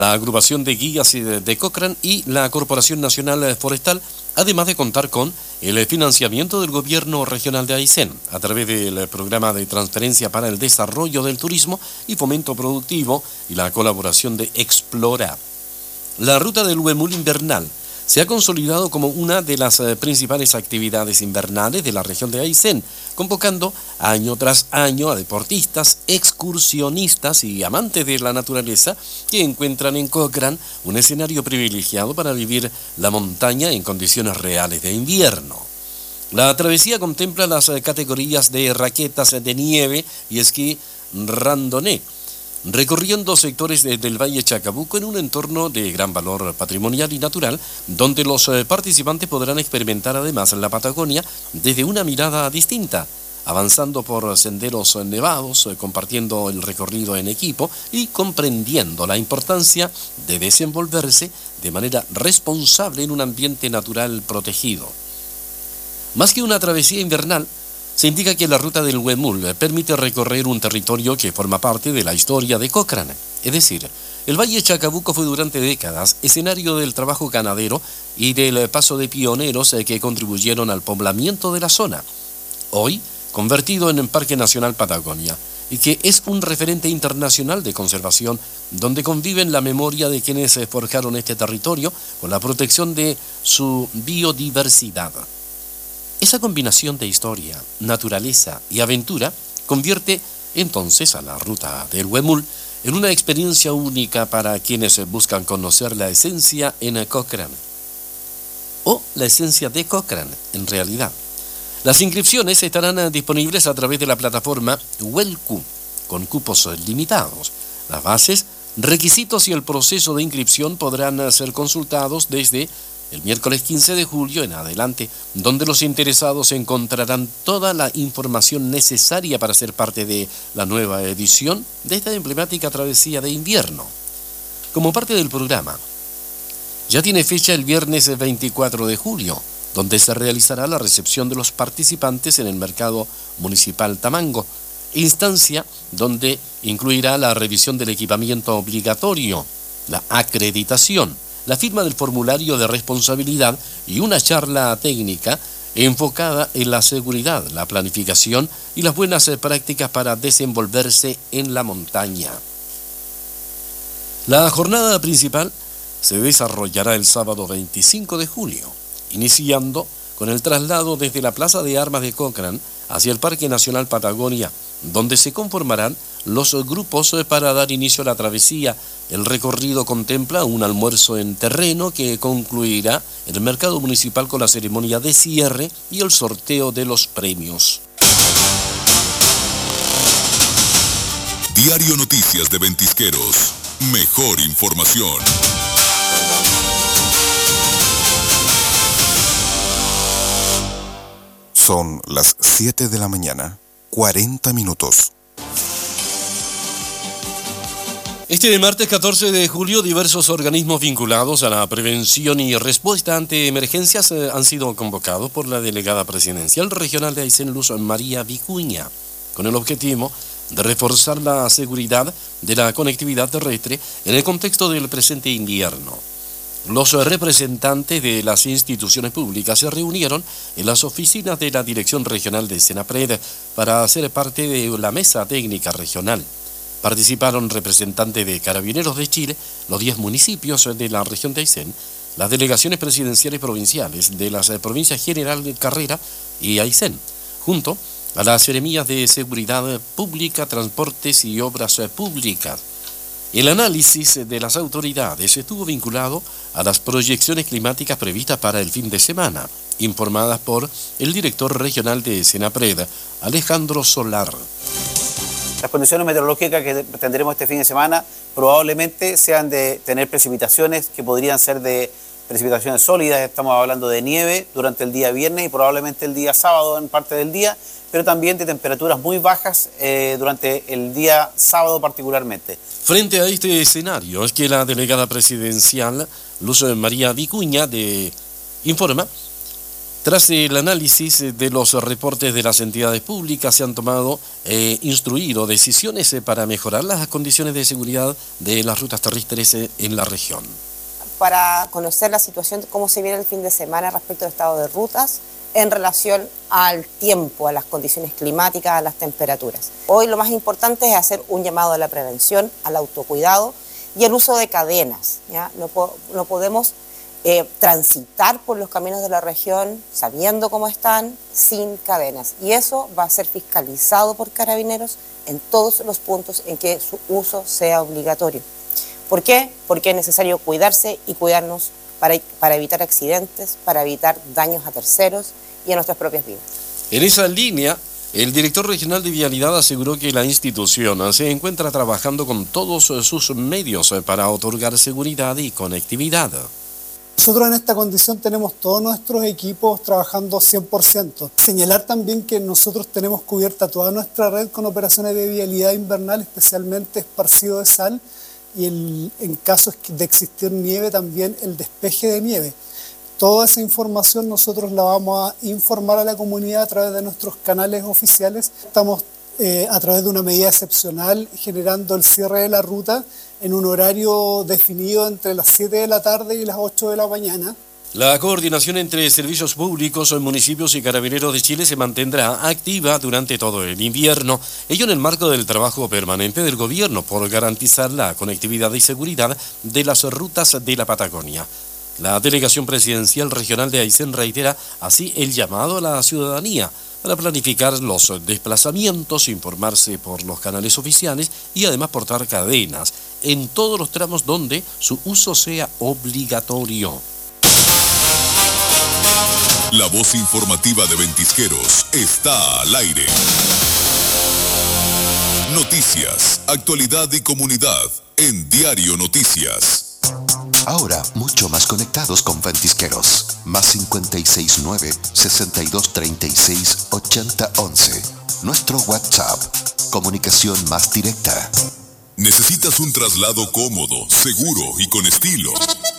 la agrupación de guías de Cochrane y la Corporación Nacional Forestal, además de contar con el financiamiento del gobierno regional de Aysén, a través del programa de transferencia para el desarrollo del turismo y fomento productivo y la colaboración de Explora. La ruta del Huemul invernal se ha consolidado como una de las principales actividades invernales de la región de Aysén, convocando año tras año a deportistas, excursionistas y amantes de la naturaleza que encuentran en Cochrane un escenario privilegiado para vivir la montaña en condiciones reales de invierno. La travesía contempla las categorías de raquetas de nieve y esquí randonnée, recorriendo sectores del Valle Chacabuco en un entorno de gran valor patrimonial y natural, donde los participantes podrán experimentar además la Patagonia desde una mirada distinta, avanzando por senderos nevados, compartiendo el recorrido en equipo y comprendiendo la importancia de desenvolverse de manera responsable en un ambiente natural protegido. Más que una travesía invernal, se indica que la ruta del Huemul permite recorrer un territorio que forma parte de la historia de Cochrane. Es decir, el Valle Chacabuco fue durante décadas escenario del trabajo ganadero y del paso de pioneros que contribuyeron al poblamiento de la zona, hoy convertido en Parque Nacional Patagonia, y que es un referente internacional de conservación, donde conviven la memoria de quienes forjaron este territorio con la protección de su biodiversidad. Esa combinación de historia, naturaleza y aventura convierte entonces a la ruta del Huemul en una experiencia única para quienes buscan conocer la esencia en Cochrane, o la esencia de Cochrane en realidad. Las inscripciones estarán disponibles a través de la plataforma Huelcu, con cupos limitados. Las bases, requisitos y el proceso de inscripción podrán ser consultados desde el miércoles 15 de julio en adelante, donde los interesados encontrarán toda la información necesaria para ser parte de la nueva edición de esta emblemática travesía de invierno. Como parte del programa, ya tiene fecha el viernes 24 de julio, donde se realizará la recepción de los participantes en el mercado municipal Tamango, instancia donde incluirá la revisión del equipamiento obligatorio, la acreditación, la firma del formulario de responsabilidad y una charla técnica enfocada en la seguridad, la planificación y las buenas prácticas para desenvolverse en la montaña. La jornada principal se desarrollará el sábado 25 de julio, iniciando con el traslado desde la Plaza de Armas de Cochrane hacia el Parque Nacional Patagonia, donde se conformarán los grupos para dar inicio a la travesía. El recorrido contempla un almuerzo en terreno que concluirá en el mercado municipal con la ceremonia de cierre y el sorteo de los premios. Diario Noticias de Ventisqueros. Mejor información. Son las 7 de la mañana, 40 minutos. Este martes 14 de julio, diversos organismos vinculados a la prevención y respuesta ante emergencias han sido convocados por la delegada presidencial regional de Aysén, Luz María Vicuña, con el objetivo de reforzar la seguridad de la conectividad terrestre en el contexto del presente invierno. Los representantes de las instituciones públicas se reunieron en las oficinas de la Dirección Regional de Senapred para ser parte de la mesa técnica regional. Participaron representantes de Carabineros de Chile, los 10 municipios de la región de Aysén, las delegaciones presidenciales provinciales de las provincias General Carrera y Aysén, junto a las seremías de Seguridad Pública, Transportes y Obras Públicas. El análisis de las autoridades estuvo vinculado a las proyecciones climáticas previstas para el fin de semana, informadas por el director regional de Senapred, Alejandro Solar. Las condiciones meteorológicas que tendremos este fin de semana probablemente sean de tener precipitaciones que podrían ser de precipitaciones sólidas. Estamos hablando de nieve durante el día viernes y probablemente el día sábado en parte del día, pero también de temperaturas muy bajas durante el día sábado particularmente. Frente a este escenario es que la delegada presidencial Luz María Vicuña informa Tras el análisis de los reportes de las entidades públicas, se han tomado instruido decisiones para mejorar las condiciones de seguridad de las rutas terrestres en la región. Para conocer la situación, cómo se viene el fin de semana respecto al estado de rutas en relación al tiempo, a las condiciones climáticas, a las temperaturas. Hoy lo más importante es hacer un llamado a la prevención, al autocuidado y el uso de cadenas, ¿ya? No podemos transitar por los caminos de la región sabiendo cómo están, sin cadenas. Y eso va a ser fiscalizado por Carabineros en todos los puntos en que su uso sea obligatorio. ¿Por qué? Porque es necesario cuidarse y cuidarnos para evitar accidentes, para evitar daños a terceros y a nuestras propias vidas. En esa línea, el director regional de Vialidad aseguró que la institución se encuentra trabajando con todos sus medios para otorgar seguridad y conectividad. Nosotros en esta condición tenemos todos nuestros equipos trabajando 100%. Señalar también que nosotros tenemos cubierta toda nuestra red con operaciones de vialidad invernal, especialmente esparcido de sal, y en casos de existir nieve también el despeje de nieve. Toda esa información nosotros la vamos a informar a la comunidad a través de nuestros canales oficiales. Estamos a través de una medida excepcional generando el cierre de la ruta en un horario definido entre las 7 de la tarde y las 8 de la mañana. La coordinación entre servicios públicos, municipios y Carabineros de Chile se mantendrá activa durante todo el invierno, ello en el marco del trabajo permanente del gobierno por garantizar la conectividad y seguridad de las rutas de la Patagonia. La Delegación Presidencial Regional de Aysén reitera así el llamado a la ciudadanía para planificar los desplazamientos, informarse por los canales oficiales y además portar cadenas en todos los tramos donde su uso sea obligatorio. La voz informativa de Ventisqueros está al aire. Noticias, actualidad y comunidad en Diario Noticias. Ahora mucho más conectados con Ventisqueros. Más 569-6236-8011. Nuestro WhatsApp. Comunicación más directa. ¿Necesitas un traslado cómodo, seguro y con estilo?